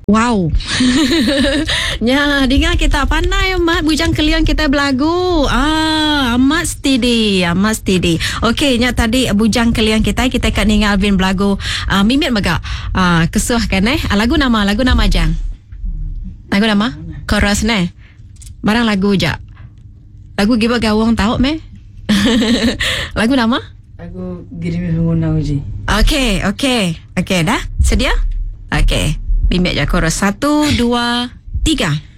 Wow. Ya, dengar kita pandai amat bujang kalian kita berlagu. Amat steady, amat steady. Okey, nya tadi bujang kalian kita kat dengar Alvin berlagu. Mimit megak. Kesuh kan lagu nama jang. Lagu nama? Chorus ne. Barang lagu je. Lagu giba gawang tahu meh? Lagu nama? Lagu Girimi Pengguna Uji. Okey, dah? Sedia? Okey. Mimik je chorus 1, 2, 3.